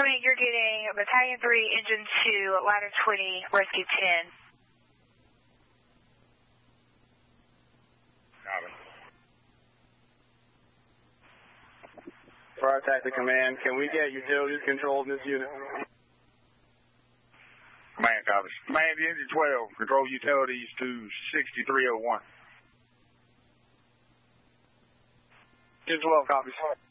unit, you're getting Battalion 3, Engine 2, Ladder 20, Rescue 10. Copy. For our tactic command, can we get utilities control in this unit? Command copies. Command Engine 12, control utilities to 6301. Engine 12 copies.